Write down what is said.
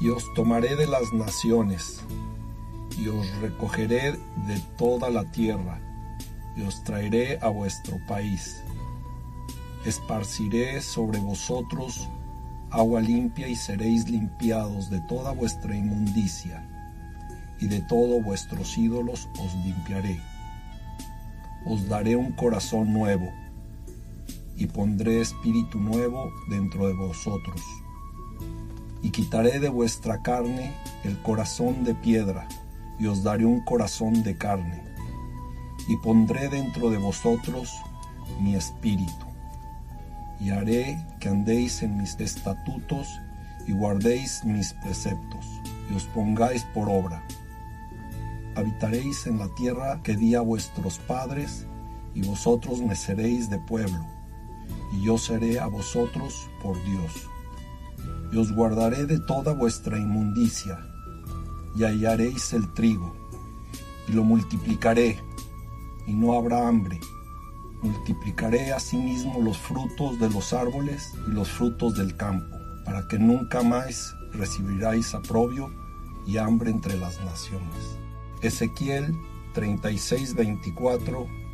Y os tomaré de las naciones, y os recogeré de toda la tierra, y os traeré a vuestro país. Esparciré sobre vosotros agua limpia, y seréis limpiados de toda vuestra inmundicia, y de todos vuestros ídolos os limpiaré. Os daré un corazón nuevo, y pondré espíritu nuevo dentro de vosotros. Y quitaré de vuestra carne el corazón de piedra, y os daré un corazón de carne. Y pondré dentro de vosotros mi espíritu. Y haré que andéis en mis estatutos, y guardéis mis preceptos, y os pongáis por obra. Habitaréis en la tierra que di a vuestros padres, y vosotros me seréis de pueblo, y yo seré a vosotros por Dios. Y os guardaré de toda vuestra inmundicia, y hallaréis el trigo, y lo multiplicaré, y no habrá hambre. Multiplicaré asimismo los frutos de los árboles y los frutos del campo, para que nunca más recibiráis oprobio y hambre entre las naciones. Ezequiel 36:24